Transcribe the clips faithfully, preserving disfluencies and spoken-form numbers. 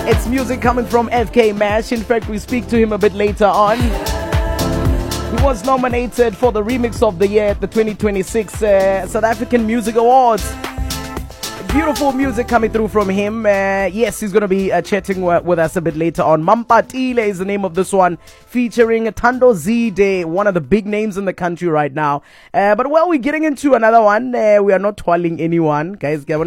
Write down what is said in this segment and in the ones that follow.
It's music coming from F K Mash. In fact, we speak to him a bit later on. He was nominated for the Remix of the Year at the twenty twenty-six uh, South African Music Awards. Beautiful music coming through from him. Uh, yes, he's going to be uh, chatting w- with us a bit later on. Mampatile is the name of this one, featuring Thando Zide, one of the big names in the country right now. Uh, but while we're getting into another one, uh, we are not twirling anyone, guys. But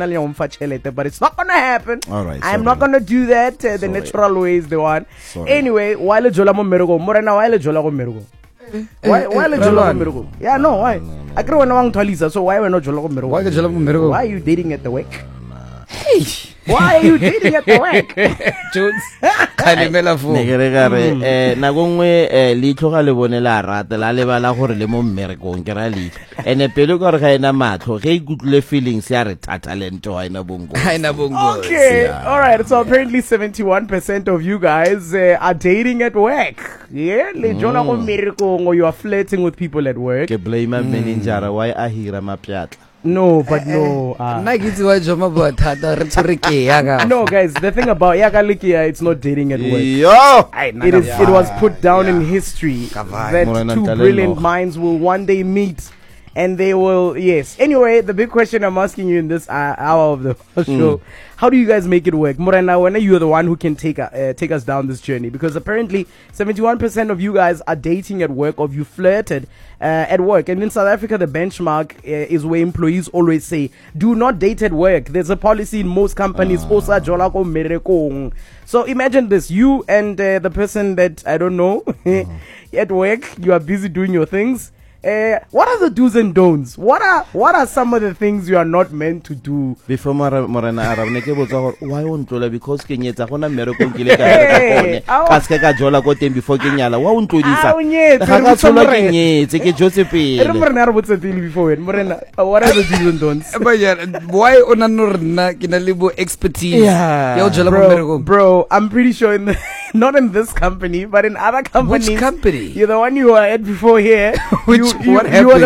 it's not going to happen. All right, I'm sorry. not going to do that. Uh, the Sorry. natural way is the one. Sorry. Anyway, while Jola Momerugo, Morena, while Jola Momerugo. Why, why le Jola Momerugo? Yeah, no, why? I can't want to tell so why we're not Jola Momerugo? Why Jola Momerugo? Why are you dating at the work? Hey, why are you dating at the work? Jones, Kalimela fo. Ne ke re ka re eh nako ngwe eh le tloga le bone la rata la le bala gore le mo mmerekong ke ra le ene pele go re ga ena matlo ge ikutlwe feelings ya re thata lento ha ina bongo Ha ina bongo. Okay, yeah. All right. So apparently seventy-one percent of you guys uh, are dating at work. Yeah, le jona go mmerekong or you are flirting with people at work. ke blame a manager why a hira mapyatla. No, but no. Uh, Nna ke tsewa joma bo thata re tsore ke ya ga. no, guys. The thing about Yakalikia, it's not dating at work. Yo It is. It was put down in history that Morena two Ntalelo. brilliant minds will one day meet, and they will. Yes. Anyway, the big question I'm asking you in this uh, hour of the show: how do you guys make it work, Morena? When you're the one who can take uh, take us down this journey, because apparently seventy-one percent of you guys are dating at work, or you flirted uh, at work, and in South Africa, the benchmark uh, is where employees always say, "Do not date at work." There's a policy in most companies. Osa jola ko merekong. So imagine this: you and uh, the person that I don't know at work, you are busy doing your things. Uh, what are the do's and don'ts? What are what are some of the things you are not meant to do? before Mara- Morena Arab ne ke botsa gore why o ntlola because ke nyetsa gona mmereko ke le ka Hey, ka ow. ka se ka jola go teng before ke nyala wa o ntlodisa Ah, o nyetse, ga re ka botsa tlola ke Morena. nyetse ke jotse Re pele Morena re botse pele before when Morena, uh, what are the do's and don'ts? Ba ya why ona no rena ke na le bo expertise. Yeah. Ya o jola mo Bro, mmereko. bro, I'm pretty sure in the, not in this company, but in other companies. Which company? You're the one you were at before here. Which- you, you, what you were happened?